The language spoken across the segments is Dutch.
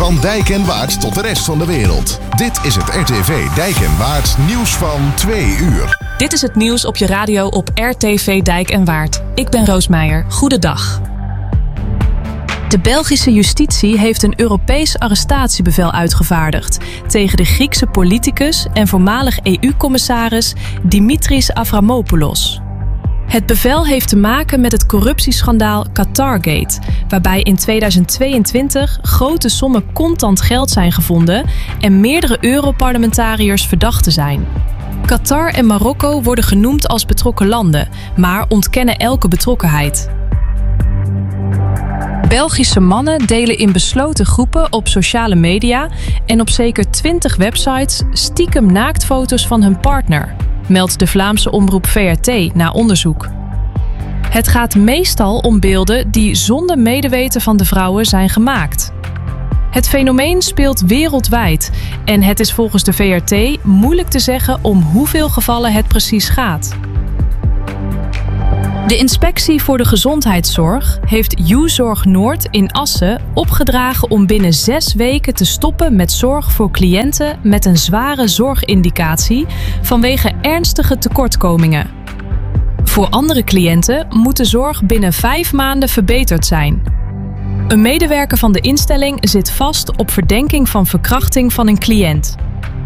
Van Dijk en Waard tot de rest van de wereld. Dit is het RTV Dijk en Waard nieuws van 2 uur. Dit is het nieuws op je radio op RTV Dijk en Waard. Ik ben Roos Meijer. Goedendag. De Belgische justitie heeft een Europees arrestatiebevel uitgevaardigd tegen de Griekse politicus en voormalig EU-commissaris Dimitris Avramopoulos. Het bevel heeft te maken met het corruptieschandaal Qatargate, waarbij in 2022 grote sommen contant geld zijn gevonden en meerdere Europarlementariërs verdacht te zijn. Qatar en Marokko worden genoemd als betrokken landen, maar ontkennen elke betrokkenheid. Belgische mannen delen in besloten groepen op sociale media en op zeker 20 websites stiekem naaktfoto's van hun partner, meldt de Vlaamse omroep VRT na onderzoek. Het gaat meestal om beelden die zonder medeweten van de vrouwen zijn gemaakt. Het fenomeen speelt wereldwijd en het is volgens de VRT moeilijk te zeggen om hoeveel gevallen het precies gaat. De Inspectie voor de Gezondheidszorg heeft U-Zorg Noord in Assen opgedragen om binnen 6 weken te stoppen met zorg voor cliënten met een zware zorgindicatie vanwege ernstige tekortkomingen. Voor andere cliënten moet de zorg binnen 5 maanden verbeterd zijn. Een medewerker van de instelling zit vast op verdenking van verkrachting van een cliënt.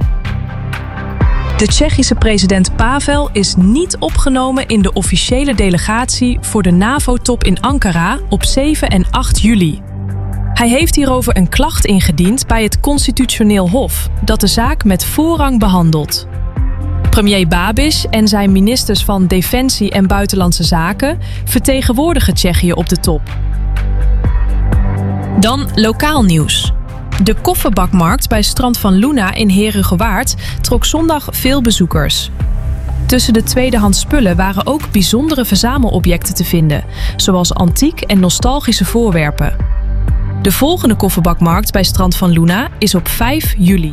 De Tsjechische president Pavel is niet opgenomen in de officiële delegatie voor de NAVO-top in Ankara op 7 en 8 juli. Hij heeft hierover een klacht ingediend bij het Constitutioneel Hof, dat de zaak met voorrang behandelt. Premier Babiš en zijn ministers van Defensie en Buitenlandse Zaken vertegenwoordigen Tsjechië op de top. Dan lokaal nieuws. De kofferbakmarkt bij Strand van Loena in Herugewaard trok zondag veel bezoekers. Tussen de tweedehands spullen waren ook bijzondere verzamelobjecten te vinden, zoals antiek en nostalgische voorwerpen. De volgende kofferbakmarkt bij Strand van Loena is op 5 juli.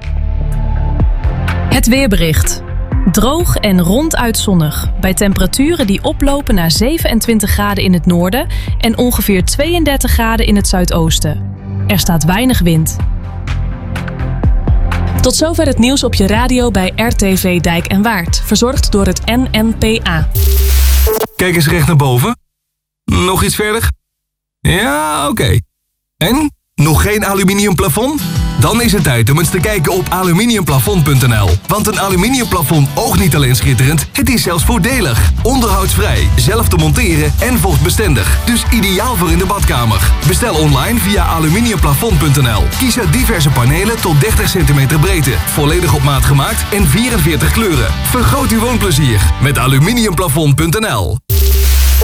Het weerbericht. Droog en ronduit zonnig, bij temperaturen die oplopen naar 27 graden in het noorden en ongeveer 32 graden in het zuidoosten. Er staat weinig wind. Tot zover het nieuws op je radio bij RTV Dijk en Waard, verzorgd door het NNPA. Kijk eens recht naar boven. Nog iets verder? Ja, oké. En? Nog geen aluminium plafond? Dan is het tijd om eens te kijken op aluminiumplafond.nl. Want een aluminiumplafond oogt niet alleen schitterend, het is zelfs voordelig. Onderhoudsvrij, zelf te monteren en vochtbestendig. Dus ideaal voor in de badkamer. Bestel online via aluminiumplafond.nl. Kies uit diverse panelen tot 30 cm breedte. Volledig op maat gemaakt en 44 kleuren. Vergroot uw woonplezier met aluminiumplafond.nl.